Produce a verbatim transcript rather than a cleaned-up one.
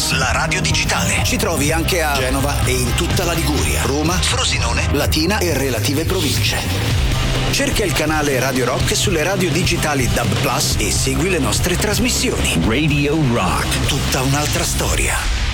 Plus, la radio digitale. Ci trovi anche a Genova e in tutta la Liguria, Roma, Frosinone, Latina e relative province. Cerca il canale Radio Rock sulle radio digitali D A B Plus e segui le nostre trasmissioni. Radio Rock. Tutta un'altra storia.